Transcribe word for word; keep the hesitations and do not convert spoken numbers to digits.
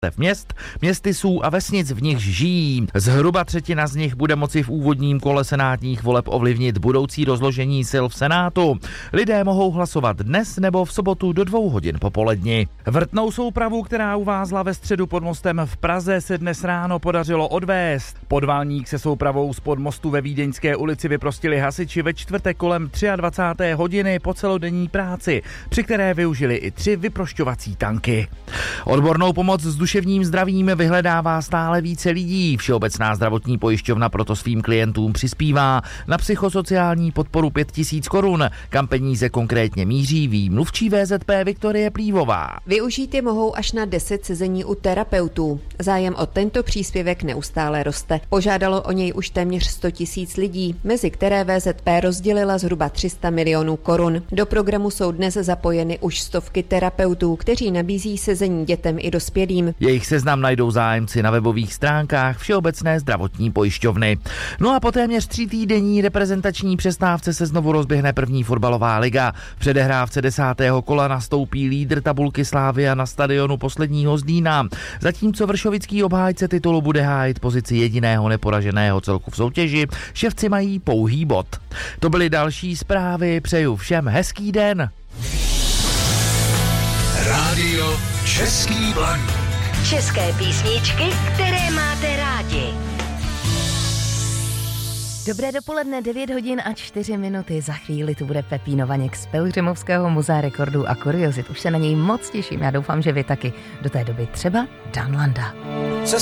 v měst, městysů a vesnic, v nichž žijí. Zhruba třetina z nich bude moci v úvodním kole senátních voleb ovlivnit budoucí rozložení sil v Senátu. Lidé mohou hlasovat dnes nebo v sobotu do dvou hodin popoledni. Vrtnou soupravu, která uvázla ve středu pod mostem v Praze, se dnes ráno podařilo odvést. Podvalník se soupravou z podmostu ve Vídeňské ulici vyprostili hasiči ve čtvrtek kolem dvacáté třetí hodiny po celodenní práci, při které využili i tři vyprošťovací tanky. Odbornou pomoc s duševním zdravím vyhledává stále více lidí. Všeobecná zdravotní pojišťovna proto svým klientům přispívá na psychosociální podporu pět tisíc korun. Kam peníze konkrétně míří, ví mluvčí V Z P Viktorie Plívová. Využít je mohou až na deset sezení u terapeutů. Zájem o tento příspěvek neustále roste. Požádalo o něj už téměř sto tisíc lidí, mezi které V Z P rozdělila zhruba tři sta milionů korun. Do programu jsou dnes zapojeny už stovky terapeutů, kteří nabízí sezení dětem i dospělým. Jejich seznam najdou zájemci na webových stránkách Všeobecné zdravotní pojišťovny. No a po téměř třítýdenní reprezentační přestávce se znovu rozběhne první fotbalová liga. V předehrávce desátého kola nastoupí lídr tabulky Slavia na stadionu posledního Zlína. Zatímco vršovický obhájce titulu bude hájit pozici jediného neporaženého celku v soutěži, ševci mají pouhý bod. To byly další zprávy, přeju všem hezký den. Rádio Český Blaník. České písničky, které máte rádi. Dobré dopoledne, devět hodin a čtyři minuty. Za chvíli tu bude Pepíno Vaněk z Pelhřimovského muzea rekordů a kuriozit. Už se na něj moc těším, já doufám, že vy taky. Do té doby třeba Dan Landa.